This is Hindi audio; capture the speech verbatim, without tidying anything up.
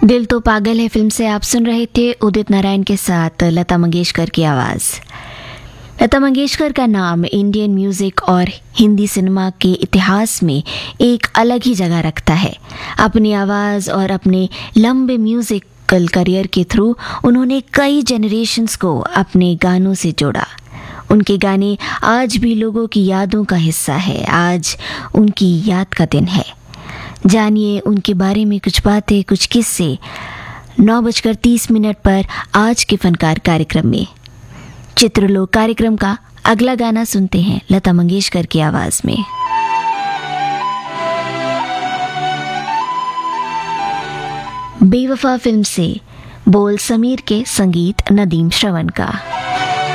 दिल तो पागल है फिल्म से आप सुन रहे थे उदित नारायण के साथ लता मंगेशकर की आवाज़। लता मंगेशकर का नाम इंडियन म्यूज़िक और हिंदी सिनेमा के इतिहास में एक अलग ही जगह रखता है। अपनी आवाज़ और अपने लंबे म्यूज़िकल करियर के थ्रू उन्होंने कई जनरेशन्स को अपने गानों से जोड़ा। उनके गाने आज भी लोगों की यादों का हिस्सा है। आज उनकी याद का दिन है। जानिए उनके बारे में कुछ बातें, कुछ किस्से नौ बजकर तीस मिनट पर आज के फनकार कार्यक्रम में। चित्रलोक कार्यक्रम का अगला गाना सुनते हैं लता मंगेशकर की आवाज में। बेवफा फिल्म से बोल समीर के, संगीत नदीम श्रवण का।